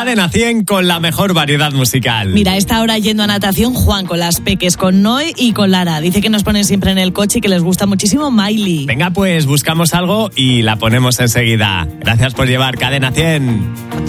Cadena 100 con la mejor variedad musical. Mira, a esta hora yendo a natación, Juan con las peques, con Noé y con Lara. Dice que nos ponen siempre en el coche y que les gusta muchísimo Miley. Venga, pues buscamos algo y la ponemos enseguida. Gracias por llevar Cadena 100.